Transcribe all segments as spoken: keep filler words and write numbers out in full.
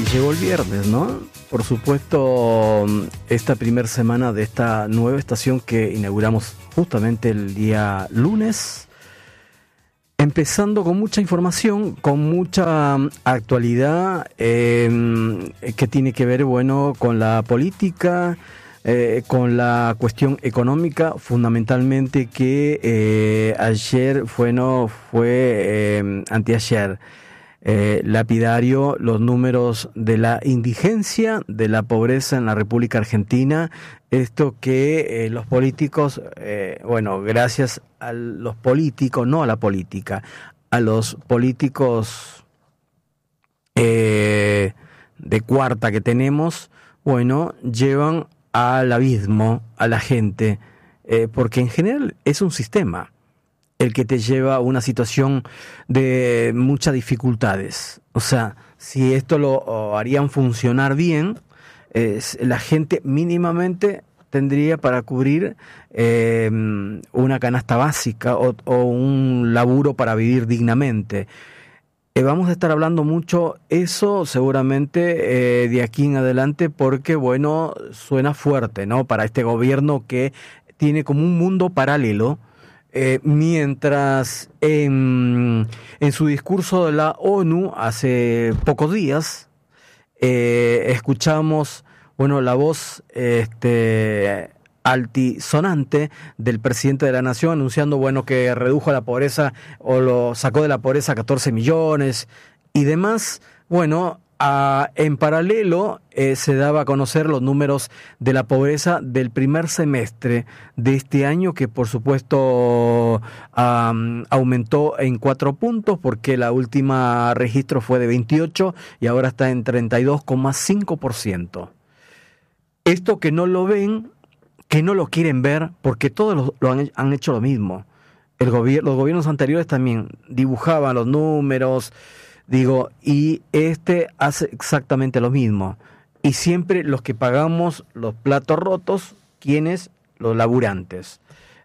llegó el viernes, ¿no? Por supuesto, esta primera semana de esta nueva estación que inauguramos justamente el día lunes, empezando con mucha información, con mucha actualidad eh, que tiene que ver, bueno, con la política, eh, con la cuestión económica, fundamentalmente que eh, ayer fue, no, fue eh, anteayer. Eh, lapidario los números de la indigencia, de la pobreza en la República Argentina, esto que eh, los políticos, eh, bueno, gracias a los políticos, no a la política, a los políticos eh, de cuarta que tenemos, bueno, llevan al abismo a la gente, eh, porque en general es un sistema el que te lleva a una situación de muchas dificultades. O sea, si esto lo harían funcionar bien, eh, la gente mínimamente tendría para cubrir eh, una canasta básica o, o un laburo para vivir dignamente. Eh, vamos a estar hablando mucho eso seguramente eh, de aquí en adelante porque, bueno, suena fuerte, ¿no? Para este gobierno que tiene como un mundo paralelo. Eh, mientras en, en su discurso de la ONU hace pocos días eh, escuchamos, bueno, la voz este, altisonante del presidente de la Nación anunciando, bueno, que redujo la pobreza o lo sacó de la pobreza catorce millones y demás. Bueno, a, en paralelo eh, se daba a conocer los números de la pobreza del primer semestre de este año, que por supuesto um, aumentó en cuatro puntos, porque la última registro fue de veintiocho y ahora está en treinta y dos coma cinco por ciento. Esto que no lo ven, que no lo quieren ver, porque todos lo, lo han, han hecho lo mismo. El gobier- los gobiernos anteriores también dibujaban los números, digo, y este hace exactamente lo mismo. Y siempre los que pagamos los platos rotos, ¿quiénes? Los laburantes.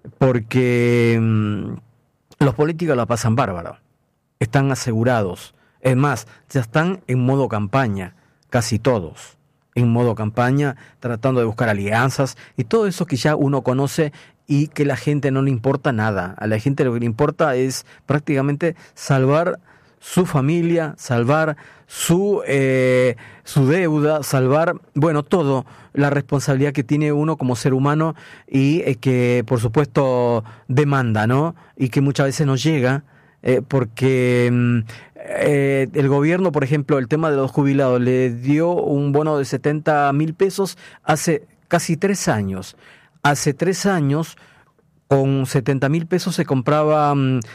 Porque mmm, los políticos la pasan bárbaro. Están asegurados. Es más, ya están en modo campaña, casi todos. En modo campaña, tratando de buscar alianzas y todo eso que ya uno conoce y que a la gente no le importa nada. A la gente lo que le importa es prácticamente salvar su familia, salvar su eh, su deuda, salvar, bueno, todo, la responsabilidad que tiene uno como ser humano y eh, que por supuesto demanda, ¿no? Y que muchas veces no llega, eh, porque eh, el gobierno, por ejemplo, el tema de los jubilados, le dio un bono de setenta mil pesos hace casi tres años. Hace tres años, con setenta mil pesos se compraba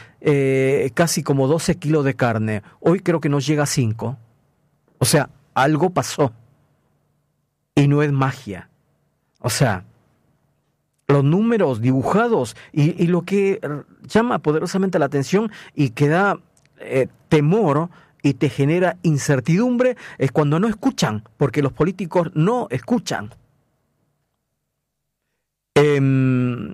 eh, casi como doce kilos de carne. Hoy creo que no llega a cinco. O sea, algo pasó. Y no es magia. O sea, los números dibujados y, y lo que llama poderosamente la atención y que da eh, temor y te genera incertidumbre es cuando no escuchan, porque los políticos no escuchan. Eh,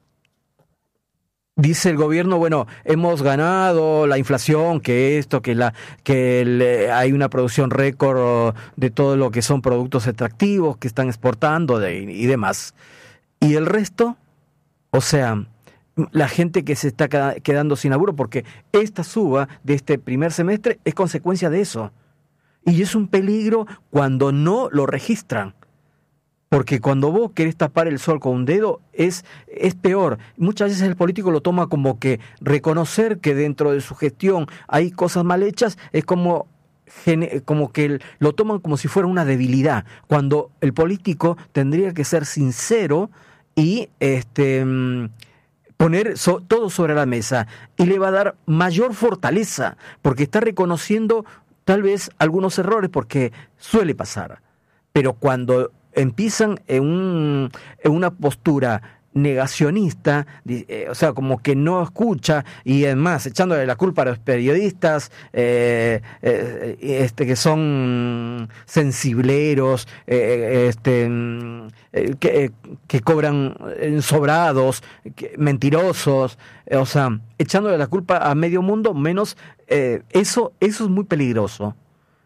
Dice el gobierno, bueno, hemos ganado la inflación, que esto, que la que el, hay una producción récord de todo lo que son productos extractivos que están exportando de, y demás. Y el resto, o sea, la gente que se está quedando sin laburo, porque esta suba de este primer semestre es consecuencia de eso. Y es un peligro cuando no lo registran. Porque cuando vos querés tapar el sol con un dedo, es, es peor. Muchas veces el político lo toma como que reconocer que dentro de su gestión hay cosas mal hechas, es como, como que lo toman como si fuera una debilidad, cuando el político tendría que ser sincero y este, poner so, todo sobre la mesa, y le va a dar mayor fortaleza, porque está reconociendo tal vez algunos errores, porque suele pasar. Pero cuando empiezan en, un, en una postura negacionista, eh, o sea, como que no escucha, y además echándole la culpa a los periodistas eh, eh, este, que son sensibleros, eh, este, eh, que, eh, que cobran sobrados, que, mentirosos, eh, o sea, echándole la culpa a medio mundo, menos eh, eso, eso es muy peligroso.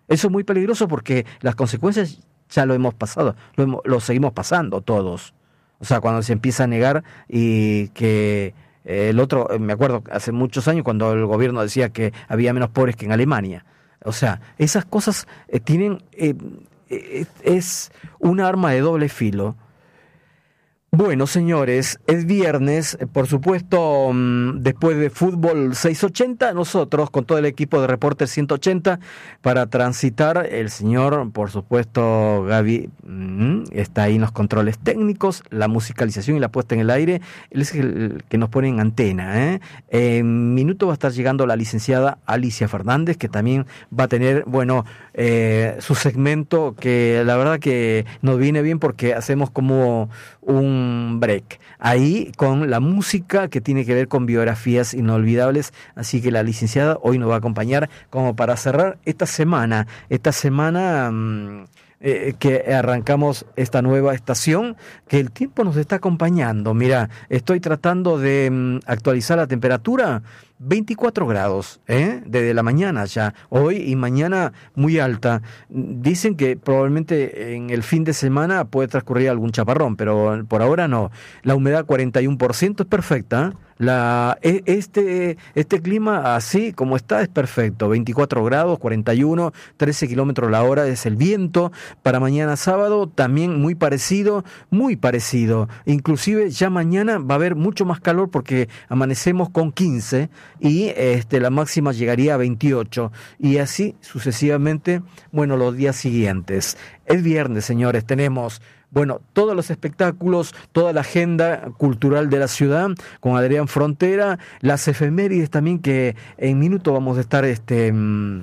Eso es muy peligroso porque las consecuencias ya lo hemos pasado, lo, hemos, lo seguimos pasando todos. O sea, cuando se empieza a negar y que eh, el otro, me acuerdo hace muchos años cuando el gobierno decía que había menos pobres que en Alemania. O sea, esas cosas eh, tienen, eh, eh, es un arma de doble filo. Bueno, señores, es viernes, por supuesto, después de Fútbol seiscientos ochenta, nosotros con todo el equipo de Reporter ciento ochenta para transitar, el señor, por supuesto, Gaby, está ahí en los controles técnicos, la musicalización y la puesta en el aire, él es el que nos pone en antena, ¿eh? En minuto va a estar llegando la licenciada Alicia Fernández, que también va a tener, bueno, eh, su segmento, que la verdad que nos viene bien porque hacemos como un break ahí con la música que tiene que ver con biografías inolvidables, así que la licenciada hoy nos va a acompañar como para cerrar esta semana, esta semana mmm, eh, que arrancamos esta nueva estación, que el tiempo nos está acompañando. Mira, estoy tratando de mmm, actualizar la temperatura, veinticuatro grados, ¿eh? Desde la mañana ya, hoy y mañana muy alta. Dicen que probablemente en el fin de semana puede transcurrir algún chaparrón, pero por ahora no. La humedad cuarenta y uno por ciento es perfecta, ¿eh? La, este, este clima así como está es perfecto, veinticuatro grados, cuarenta y uno, trece kilómetros la hora es el viento. Para mañana sábado también muy parecido, muy parecido. Inclusive ya mañana va a haber mucho más calor porque amanecemos con quince y este, la máxima llegaría a veintiocho y así sucesivamente, bueno, los días siguientes. Es viernes, señores, tenemos... Bueno, todos los espectáculos, toda la agenda cultural de la ciudad con Adrián Frontera, las efemérides también que en minuto vamos a estar este,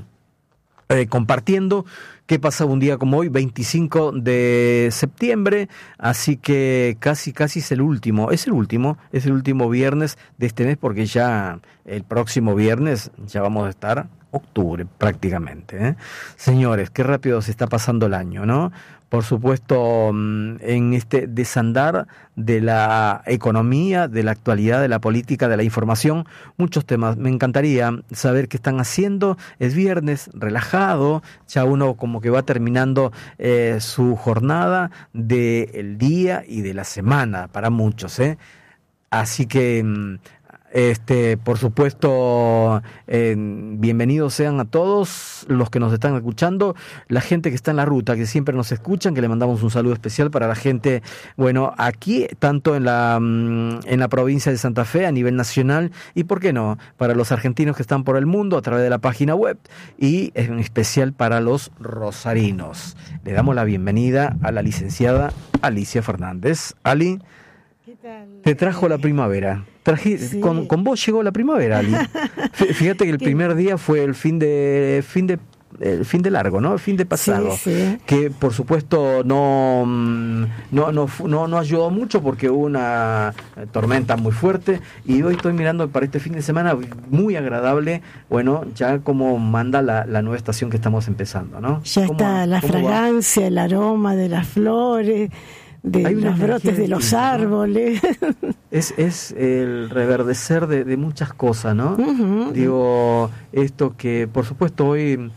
eh, compartiendo. ¿Qué pasa un día como hoy, veinticinco de septiembre? Así que casi, casi es el último, es el último, es el último viernes de este mes porque ya el próximo viernes ya vamos a estar octubre prácticamente, ¿eh? Señores, qué rápido se está pasando el año, ¿no? Por supuesto, en este desandar de la economía, de la actualidad, de la política, de la información, muchos temas. Me encantaría saber qué están haciendo. Es viernes, relajado, ya uno como que va terminando eh, su jornada del día y de la semana para muchos, ¿eh? Así que... Este, por supuesto, eh, bienvenidos sean a todos los que nos están escuchando, la gente que está en la ruta, que siempre nos escuchan, que le mandamos un saludo especial para la gente, bueno, aquí, tanto en la, en la provincia de Santa Fe, a nivel nacional, y por qué no, para los argentinos que están por el mundo a través de la página web, y en especial para los rosarinos. Le damos la bienvenida a la licenciada Alicia Fernández. Ali, ¿qué tal? Te trajo la primavera. Traje, sí. con, con vos llegó la primavera, Ali. Fíjate que el primer día fue el fin de fin de el fin de largo, ¿no? El fin de pasado, sí, sí. Que por supuesto no no no no no ayudó mucho porque hubo una tormenta muy fuerte y hoy estoy mirando para este fin de semana muy agradable, bueno, ya como manda la, la nueva estación que estamos empezando, ¿no? Ya está la fragancia, va? El aroma de las flores, de los brotes de los árboles. ¿No? Es, es el reverdecer de, de muchas cosas, ¿no? Uh-huh. Digo, esto que por supuesto hoy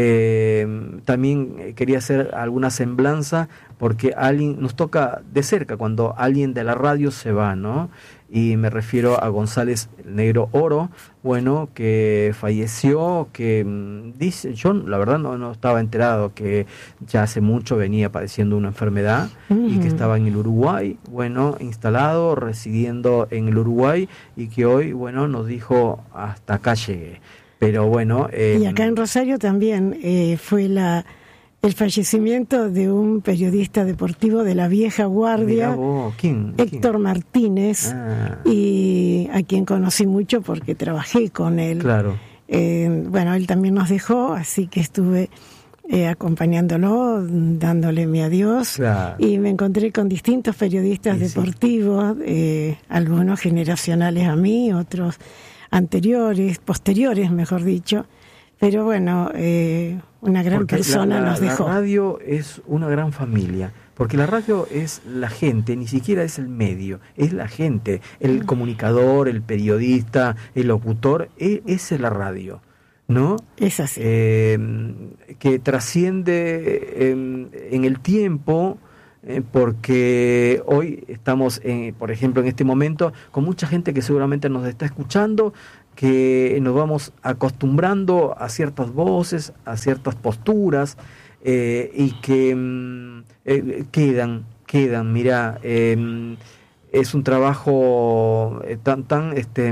eh, también quería hacer alguna semblanza porque alguien nos toca de cerca cuando alguien de la radio se va, ¿no? Y me refiero a González el Negro Oro, bueno, que falleció, que dice, yo la verdad no, no estaba enterado que ya hace mucho venía padeciendo una enfermedad uh-huh. y que estaba en el Uruguay, bueno, instalado, residiendo en el Uruguay y que hoy, bueno, nos dijo hasta acá llegué. Pero bueno... Eh, y acá en Rosario también eh, fue la... el fallecimiento de un periodista deportivo de la vieja guardia, ¿Quién? Héctor ¿Quién? Martínez, ah. y a quien conocí mucho porque trabajé con él. Claro. Eh, bueno, él también nos dejó, así que estuve eh, acompañándolo, dándole mi adiós, claro. Y me encontré con distintos periodistas sí, deportivos, sí. Eh, algunos generacionales a mí, otros anteriores, posteriores, mejor dicho. Pero bueno, eh, una gran porque persona la, la, nos dejó. La radio es una gran familia, porque la radio es la gente, ni siquiera es el medio, es la gente, el comunicador, el periodista, el locutor, esa es la radio. ¿no? Es así. Eh, que trasciende en, en el tiempo, eh, porque hoy estamos, en, por ejemplo, en este momento, con mucha gente que seguramente nos está escuchando, que nos vamos acostumbrando a ciertas voces, a ciertas posturas, eh, y que mm, eh, quedan, quedan, mira, eh, es un trabajo tan, tan este,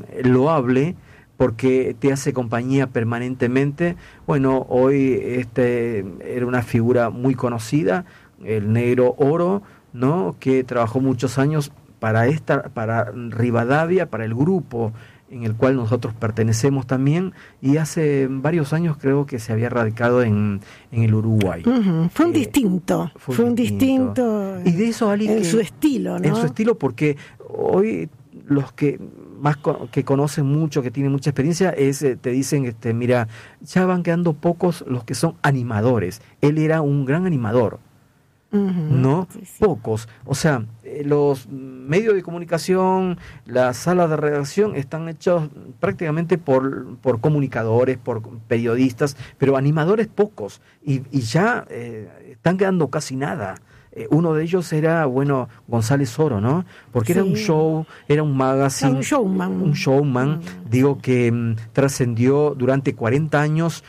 loable, porque te hace compañía permanentemente. Bueno, hoy este era una figura muy conocida, el Negro Oro, ¿no? Que trabajó muchos años para esta, para Rivadavia, para el grupo en el cual nosotros pertenecemos también, y hace varios años creo que se había radicado en, en el Uruguay. Uh-huh. Fue un eh, distinto, fue, fue un distinto, distinto y de eso, Ali, en que, su estilo, ¿no? En su estilo, porque hoy los que más con, que conocen mucho, que tienen mucha experiencia, es eh, te dicen, este, mira, ya van quedando pocos los que son animadores. Él era un gran animador. Uh-huh. ¿No? Sí, sí. Pocos. O sea, eh, los medios de comunicación, las salas de redacción están hechos prácticamente por, por comunicadores, por periodistas, pero animadores pocos. Y, y ya eh, están quedando casi nada. Eh, uno de ellos era, bueno, González Oro, ¿no? Porque sí. Era un show, era un magazine. Un showman. Un showman, mm. digo, que mm, trascendió durante cuarenta años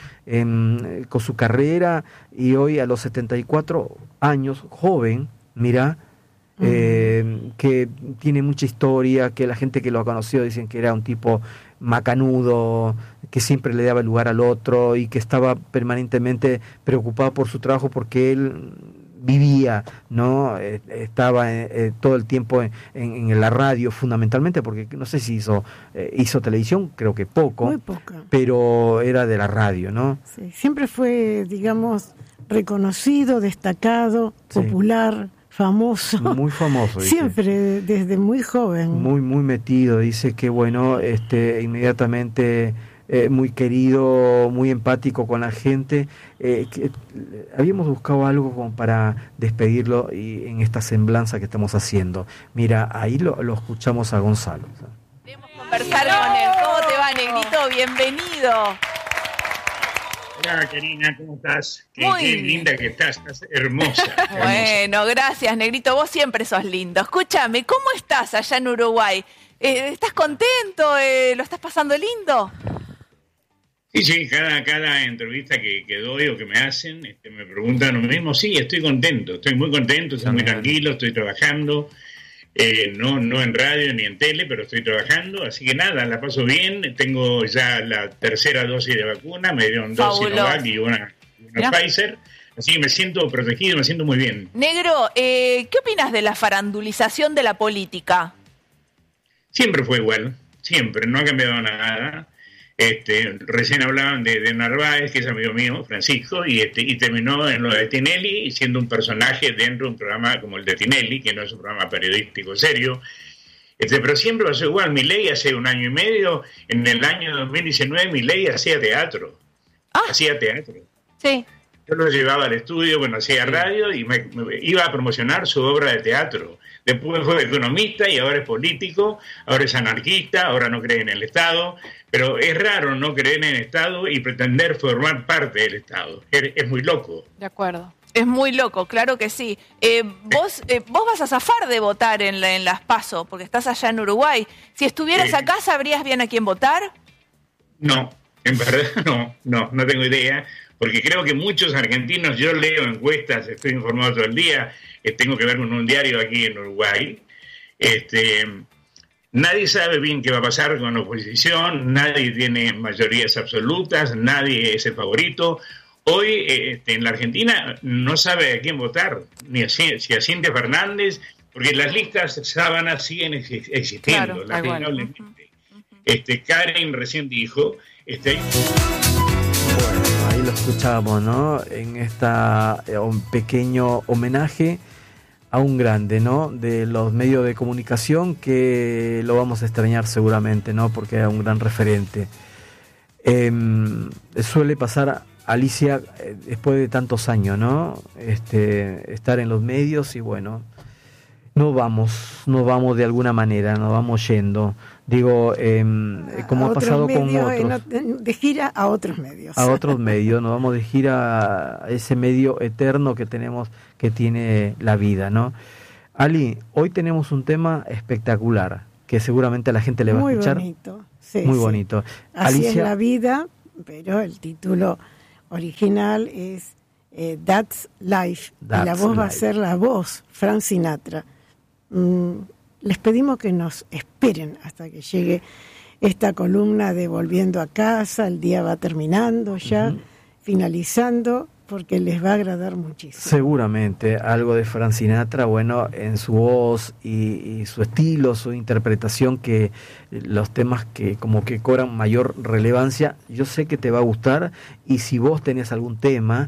eh, con su carrera, y hoy a los setenta y cuatro años, joven, mira, mm. eh, que tiene mucha historia, que la gente que lo ha conocido dicen que era un tipo macanudo, que siempre le daba lugar al otro y que estaba permanentemente preocupado por su trabajo, porque él vivía, ¿no? Eh, estaba eh, todo el tiempo en, en, en la radio, fundamentalmente, porque no sé si hizo eh, hizo televisión, creo que poco, muy poca, pero era de la radio, ¿no? Sí, siempre fue, digamos, reconocido, destacado, sí. Popular, famoso. Muy famoso. Dice. Siempre, desde muy joven. Muy, muy metido. Dice que, bueno, este, inmediatamente... Eh, muy querido, muy empático con la gente. Eh, que, habíamos buscado algo como para despedirlo y en esta semblanza que estamos haciendo. Mira, ahí lo, lo escuchamos a Gonzalo. Queremos conversar con él. ¿Cómo te va, Negrito? Bienvenido. Hola, Karina, ¿cómo estás? Qué, Muy qué bien. linda que estás, estás hermosa. Bueno, gracias, Negrito. Vos siempre sos lindo. Escúchame, ¿cómo estás allá en Uruguay? Eh, ¿Estás contento? Eh, ¿Lo estás pasando lindo? Sí, sí, cada, cada entrevista que, que doy o que me hacen, este, me preguntan lo mismo. Sí, estoy contento, estoy muy contento, estoy muy tranquilo, estoy trabajando, eh, no, no en radio ni en tele, pero estoy trabajando, así que nada, la paso bien. Tengo ya la tercera dosis de vacuna, me dieron dos Sinovac y una, una Pfizer, así que me siento protegido, me siento muy bien. Negro, eh, ¿qué opinas de la farandulización de la política? Siempre fue igual, siempre, no ha cambiado nada. Este, recién hablaban de, de Narváez, que es amigo mío, Francisco, y, este, y terminó en lo de Tinelli, siendo un personaje dentro de un programa como el de Tinelli, que no es un programa periodístico serio. Este, pero siempre pasó igual. Milei hace un año y medio, en el año dos mil diecinueve, Milei hacía teatro. Ah, hacía teatro. Sí. Yo lo llevaba al estudio, bueno, hacía radio y me, me iba a promocionar su obra de teatro. Después fue economista y ahora es político, ahora es anarquista, ahora no cree en el Estado. Pero es raro no creer en el Estado y pretender formar parte del Estado. Es, es muy loco. De acuerdo. Es muy loco, claro que sí. Eh, vos eh, vos vas a zafar de votar en, la, en las PASO, porque estás allá en Uruguay. Si estuvieras eh, acá, ¿sabrías bien a quién votar? No, en verdad no, no, no tengo idea. Porque creo que muchos argentinos, yo leo encuestas, estoy informado todo el día, eh, tengo que ver con un diario aquí en Uruguay. Este... Nadie sabe bien qué va a pasar con la oposición, nadie tiene mayorías absolutas, nadie es el favorito. Hoy este, en la Argentina no sabe a quién votar, ni a, si a Cintia Fernández, porque las listas sábanas siguen existiendo, claro, lamentablemente. Bueno. Este, Karen recién dijo... Este... Bueno, ahí lo escuchábamos, ¿no? En esta eh, un pequeño homenaje a un grande, ¿no? De los medios de comunicación, que lo vamos a extrañar seguramente, ¿no? Porque era un gran referente. Eh, suele pasar, Alicia, eh, después de tantos años, ¿no? Este, estar en los medios y bueno, no vamos, no vamos de alguna manera, no vamos yendo. Digo, eh, como ha pasado con otros. De gira a otros medios. A otros medios, nos vamos de gira a ese medio eterno que tenemos, que tiene la vida, ¿no? Ali, hoy tenemos un tema espectacular, que seguramente a la gente le va Muy a escuchar. Bonito, sí, Muy sí. bonito. Así Alicia, es la vida, pero el título original es eh, That's Life. That's y la voz life. va a ser la voz, Frank Sinatra. Mm, les pedimos que nos esperen hasta que llegue esta columna de Volviendo a Casa. El día va terminando ya, uh-huh. finalizando, porque les va a agradar muchísimo. Seguramente algo de Frank Sinatra, bueno, en su voz y, y su estilo, su interpretación, que los temas que como que cobran mayor relevancia, yo sé que te va a gustar. Y si vos tenés algún tema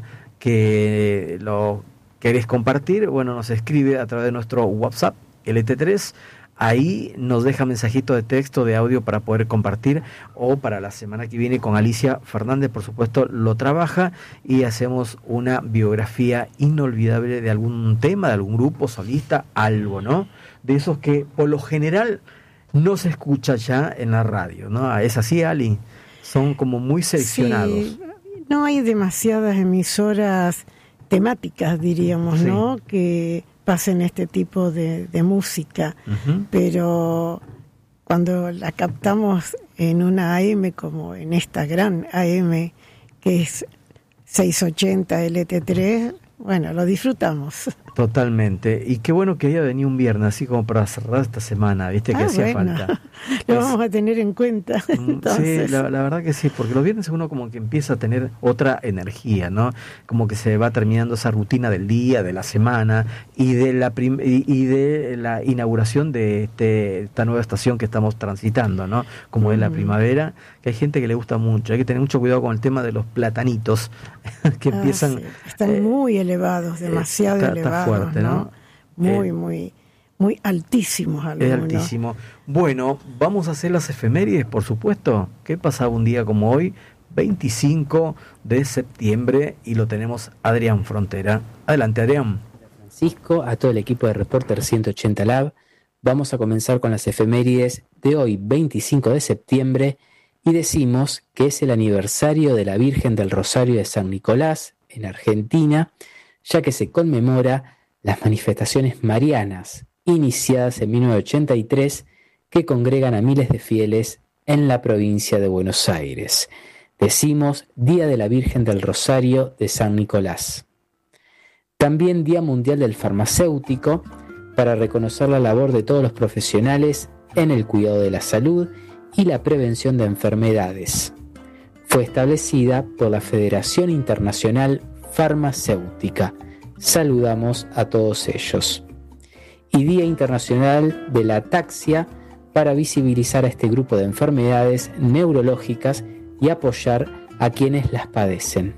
que lo querés compartir, bueno, nos escribe a través de nuestro WhatsApp L T tres. Ahí nos deja mensajito de texto, de audio para poder compartir, o para la semana que viene con Alicia Fernández, por supuesto, lo trabaja y hacemos una biografía inolvidable de algún tema, de algún grupo solista, algo, ¿no? De esos que por lo general no se escucha ya en la radio, ¿no? ¿Es así, Ali? Son como muy seleccionados. Sí, no hay demasiadas emisoras temáticas, diríamos, sí. ¿no? Que pasen este tipo de, de música, uh-huh. pero cuando la captamos en una A M, como en esta gran A M que es seiscientos ochenta L T tres, bueno, lo disfrutamos. Totalmente. Y qué bueno que haya venido un viernes, así como para cerrar esta semana, ¿viste? Que ah, hacía bueno. falta. Lo vamos a tener en cuenta. Entonces. Sí, la, la verdad que sí, porque los viernes uno como que empieza a tener otra energía, ¿no? Como que se va terminando esa rutina del día, de la semana y de la prim- y, y de la inauguración de este, esta nueva estación que estamos transitando, ¿no? Como mm. es la primavera, que hay gente que le gusta mucho. Hay que tener mucho cuidado con el tema de los platanitos que ah, empiezan... Sí. Están eh, muy elevados, demasiado está, elevados. Está fuerte, ¿no? ¿no? Muy, eh, muy, muy altísimos algunos. Es altísimo. Bueno, vamos a hacer las efemérides, por supuesto. ¿Qué pasaba un día como hoy? veinticinco de septiembre, y lo tenemos Adrián Frontera. Adelante, Adrián. Francisco, a todo el equipo de Reporter ciento ochenta Lab. Vamos a comenzar con las efemérides de hoy, veinticinco de septiembre, y decimos que es el aniversario de la Virgen del Rosario de San Nicolás, en Argentina, ya que se conmemora las manifestaciones marianas, iniciadas en mil novecientos ochenta y tres, que congregan a miles de fieles en la provincia de Buenos Aires. Decimos Día de la Virgen del Rosario de San Nicolás. También Día Mundial del Farmacéutico, para reconocer la labor de todos los profesionales en el cuidado de la salud y la prevención de enfermedades. Fue establecida por la Federación Internacional Farmacéutica. Saludamos a todos ellos. Y Día Internacional de la Ataxia, para visibilizar a este grupo de enfermedades neurológicas y apoyar a quienes las padecen.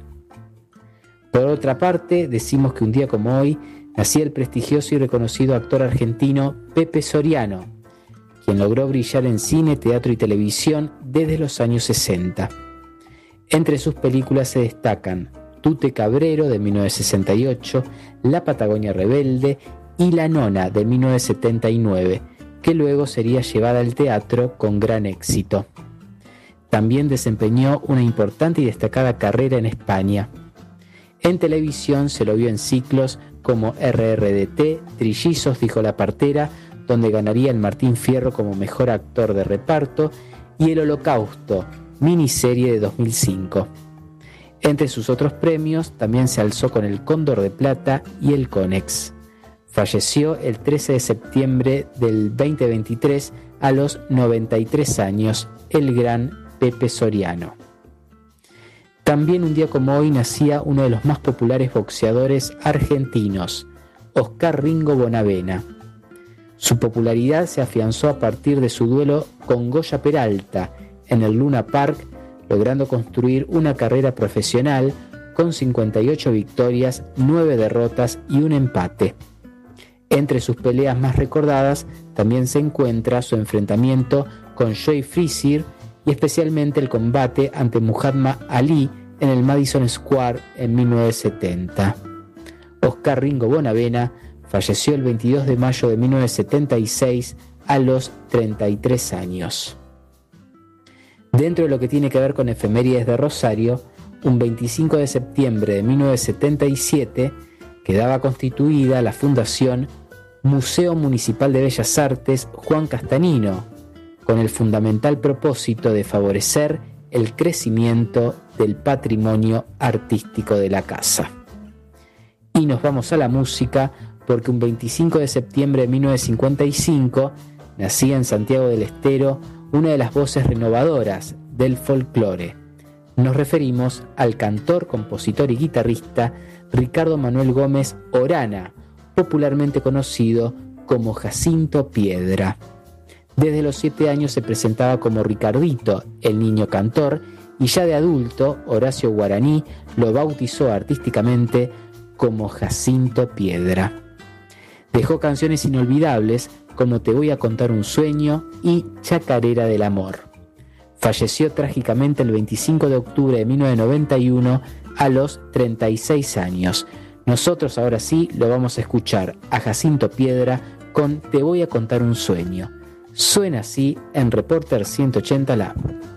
Por otra parte, decimos que un día como hoy nacía el prestigioso y reconocido actor argentino Pepe Soriano, quien logró brillar en cine, teatro y televisión desde los años sesenta. Entre sus películas se destacan Tute Cabrero de mil novecientos sesenta y ocho, La Patagonia Rebelde y La Nona de mil novecientos setenta y nueve, que luego sería llevada al teatro con gran éxito. También desempeñó una importante y destacada carrera en España. En televisión se lo vio en ciclos como R R D T, Trillizos, dijo la partera, donde ganaría el Martín Fierro como mejor actor de reparto, y El Holocausto, miniserie de dos mil cinco. Entre sus otros premios también se alzó con el Cóndor de Plata y el Conex. Falleció el trece de septiembre del veinte veintitrés a los noventa y tres años, el gran Pepe Soriano. También un día como hoy nacía uno de los más populares boxeadores argentinos, Oscar Ringo Bonavena. Su popularidad se afianzó a partir de su duelo con Goya Peralta en el Luna Park, logrando construir una carrera profesional con cincuenta y ocho victorias, nueve derrotas y un empate. Entre sus peleas más recordadas también se encuentra su enfrentamiento con Joe Frazier y especialmente el combate ante Muhammad Ali en el Madison Square en mil novecientos setenta. Oscar Ringo Bonavena Falleció el veintidós de mayo de mil novecientos setenta y seis a los treinta y tres años. Dentro de lo que tiene que ver con efemérides de Rosario, un veinticinco de septiembre de mil novecientos setenta y siete quedaba constituida la Fundación Museo Municipal de Bellas Artes Juan Castanino, con el fundamental propósito de favorecer el crecimiento del patrimonio artístico de la casa. Y nos vamos a la música, porque un veinticinco de septiembre de mil novecientos cincuenta y cinco nacía en Santiago del Estero una de las voces renovadoras del folclore. Nos referimos al cantor, compositor y guitarrista Ricardo Manuel Gómez Orana, popularmente conocido como Jacinto Piedra. Desde los siete años se presentaba como Ricardito, el niño cantor, y ya de adulto, Horacio Guaraní lo bautizó artísticamente como Jacinto Piedra. Dejó canciones inolvidables como Te voy a contar un sueño y Chacarera del amor. Falleció trágicamente el veinticinco de octubre de mil novecientos noventa y uno a los treinta y seis años. Nosotros ahora sí lo vamos a escuchar a Jacinto Piedra con Te voy a contar un sueño. Suena así en Reporter ciento ochenta Lab.